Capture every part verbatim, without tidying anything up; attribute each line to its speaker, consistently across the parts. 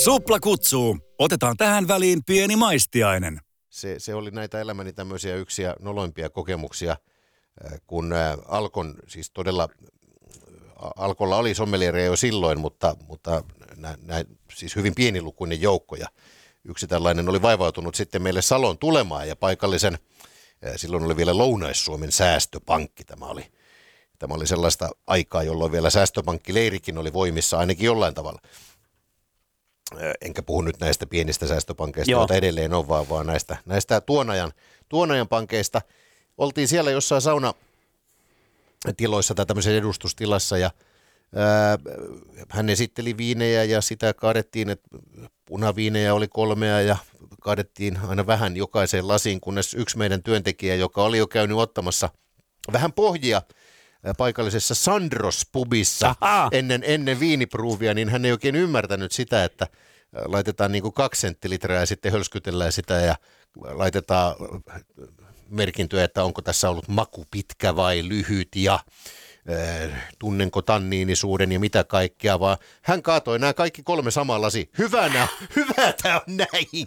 Speaker 1: Supla kutsuu. Otetaan tähän väliin pieni maistiainen.
Speaker 2: Se, se oli näitä elämäni tämmöisiä yksiä noloimpia kokemuksia, kun Alkon, siis todella, Alkolla oli sommeliereja jo silloin, mutta, mutta nä, nä, siis hyvin pienilukuinen joukko. Ja yksi tällainen oli vaivautunut sitten meille Salon tulemaan ja paikallisen, silloin oli vielä Lounais-Suomen säästöpankki. Tämä oli, tämä oli sellaista aikaa, jolloin vielä säästöpankkileirikin oli voimissa ainakin jollain tavalla. Enkä puhu nyt näistä pienistä säästöpankeista, Joo. joita edelleen on, vaan, vaan näistä, näistä tuon ajan, tuon ajan pankeista. Oltiin siellä jossain saunatiloissa tai tämmöisessä edustustilassa ja ää, hän esitteli viinejä ja sitä kaadettiin, että punaviinejä oli kolmea ja kaadettiin aina vähän jokaiseen lasiin, kunnes yksi meidän työntekijä, joka oli jo käynyt ottamassa vähän pohjia paikallisessa Sandros-pubissa ennen, ennen viinipruuvia, niin hän ei oikein ymmärtänyt sitä, että laitetaan niin kuin kaksi senttilitraa ja sitten hölskytellään sitä ja laitetaan merkintöjä, että onko tässä ollut maku pitkä vai lyhyt ja äh, tunnenko tanniinisuuden ja mitä kaikkea, vaan hän kaatoi nämä kaikki kolme samaa lasi. Hyvänä, hyvä tämä on näinkin.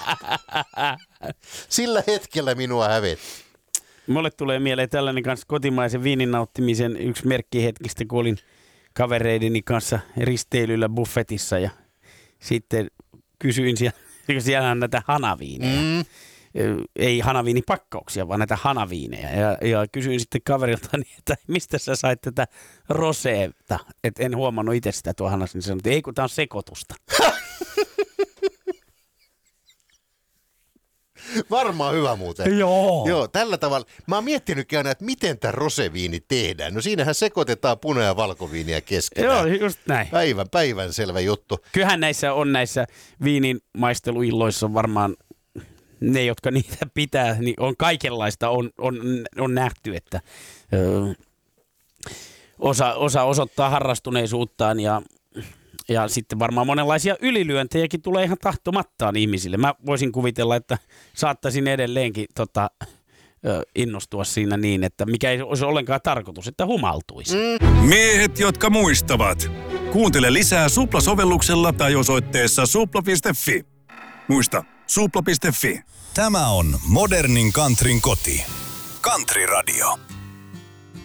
Speaker 2: Sillä hetkellä minua hävetti.
Speaker 3: Mulle tulee mieleen tällainen kanssa kotimaisen viinin nauttimisen yksi merkkihetkistä, kun olin kavereideni kanssa risteilyllä buffetissa ja sitten kysyin siellä, siellä on näitä hanaviineja. Mm. Ei hanaviinipakkauksia, vaan näitä hanaviineja. Ja, ja kysyin sitten kaverilta, että mistä sä sait tätä roseeta? Että en huomannut itse sitä tuo hanas, niin sanoin, että ei kun tää on sekoitusta.
Speaker 2: Varmaan hyvä muuten.
Speaker 3: Joo.
Speaker 2: Joo, tällä tavalla. Mä oon miettinytkin aina, että miten tämä roseviini tehdään. No siinähän sekoitetaan puna- ja valkoviiniä keskenään.
Speaker 3: Joo, just näin.
Speaker 2: Päivän, päivän selvä juttu.
Speaker 3: Kyllähän näissä on näissä viinin maisteluilloissa varmaan ne, jotka niitä pitää, niin on kaikenlaista on, on, on nähty, että ö, osa, osa osoittaa harrastuneisuuttaan ja Ja sitten varmaan monenlaisia ylilyöntejäkin tulee ihan tahtomattaan ihmisille. Mä voisin kuvitella, että saattaisin edelleenkin tota, ö, innostua siinä niin, että mikä ei olisi ollenkaan tarkoitus, että humaltuisi. Mm.
Speaker 1: Miehet, jotka muistavat. Kuuntele lisää Supla-sovelluksella tai osoitteessa supla piste fi. Muista, supla piste fi.
Speaker 4: Tämä on modernin countryn koti. Country Radio.